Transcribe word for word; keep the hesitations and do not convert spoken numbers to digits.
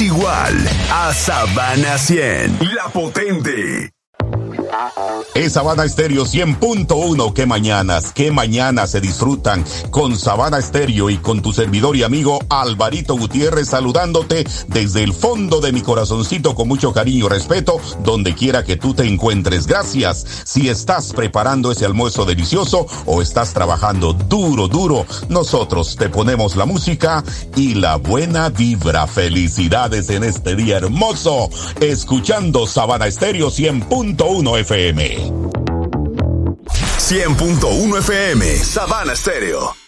es igual a Sabana cien, la potente. Es Sabana Estéreo cien punto uno. Qué mañanas, qué mañanas se disfrutan con Sabana Estéreo y con tu servidor y amigo Alvarito Gutiérrez, saludándote desde el fondo de mi corazoncito con mucho cariño y respeto, donde quiera que tú te encuentres. Gracias si estás preparando ese almuerzo delicioso o estás trabajando duro, duro. Nosotros te ponemos la música y la buena vibra. Felicidades en este día hermoso, escuchando Sabana Estéreo cien punto uno F M. cien punto uno F M, Sabana Estéreo.